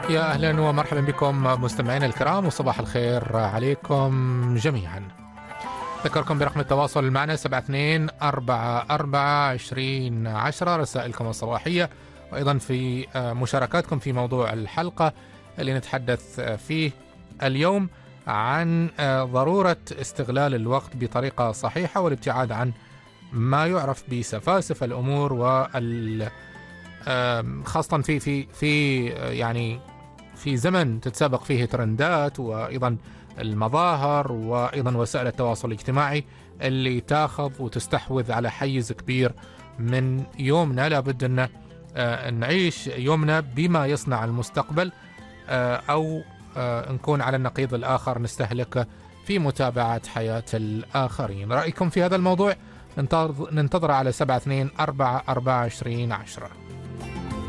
يا أهلا ومرحبا بكم مستمعينا الكرام، وصباح الخير عليكم جميعا. أذكركم برقم التواصل معنا 72442010، رسائلكم الصباحية، وأيضا في مشاركاتكم في موضوع الحلقة اللي نتحدث فيه اليوم عن ضرورة استغلال الوقت بطريقة صحيحة والابتعاد عن ما يعرف بسفاسف الأمور، خاصة في يعني في زمن تتسابق فيه ترندات، وأيضا المظاهر، وأيضا وسائل التواصل الاجتماعي اللي تاخذ وتستحوذ على حيز كبير من يومنا. لابد أن نعيش يومنا بما يصنع المستقبل، أو نكون على النقيض الآخر نستهلك في متابعة حياة الآخرين. رأيكم في هذا الموضوع ننتظر على 72442010.